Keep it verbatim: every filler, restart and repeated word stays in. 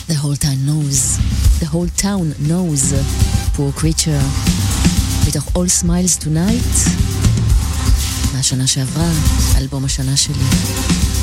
The whole town knows. The whole town knows. Poor creature. מתוך All Smiles Tonight. מהשנה שעברה, אלבום השנה שלי.